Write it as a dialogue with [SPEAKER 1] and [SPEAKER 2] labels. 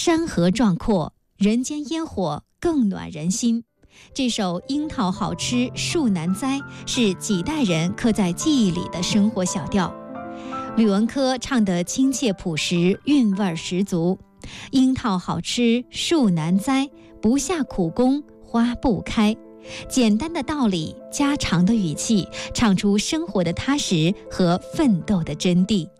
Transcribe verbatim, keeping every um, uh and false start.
[SPEAKER 1] 山河壮阔，人间烟火更暖人心。这首《樱桃好吃树难栽》是几代人刻在记忆里的生活小调。吕文科唱得亲切朴实，韵味十足。樱桃好吃树难栽，不下苦功花不开。简单的道理，家常的语气，唱出生活的踏实和奋斗的真谛。